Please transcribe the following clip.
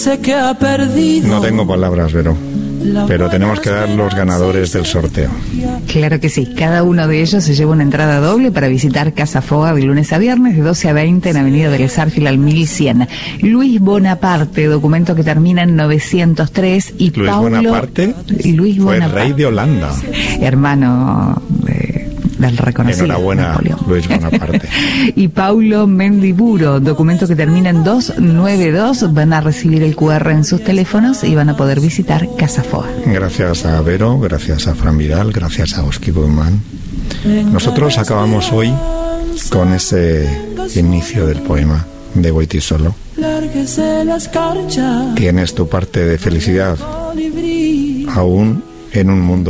Sé que ha perdido. No tengo palabras, Vero, pero tenemos que dar los ganadores del sorteo. Claro que sí, cada uno de ellos se lleva una entrada doble para visitar Casa Foga de lunes a viernes de 12 a 20 en Avenida del Zarfil al 1100. Luis Bonaparte, documento que termina en 903, y Luis Paulo Bonaparte Luis fue Bonaparte, rey de Holanda. Hermano del reconocido Enhorabuena, Napoleón. Luis Bonaparte. Y Paulo Mendiburo, documento que termina en 292, van a recibir el QR en sus teléfonos y van a poder visitar Casa Foga. Gracias a Vero, gracias a Fran Vidal, gracias a Oski Bowman. Nosotros acabamos hoy con ese inicio del poema de Goytisolo. Tienes tu parte de felicidad aún en un mundo